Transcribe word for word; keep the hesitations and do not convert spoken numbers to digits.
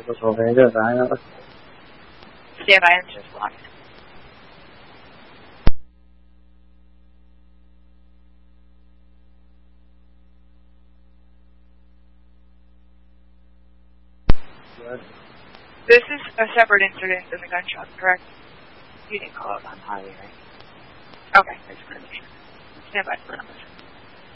无所谓，这咱 Stand by and just locked. This is a separate incident than the gunshot, correct? You didn't call out on highway, right? Okay, I just wanted to make sure. Stand by for numbers.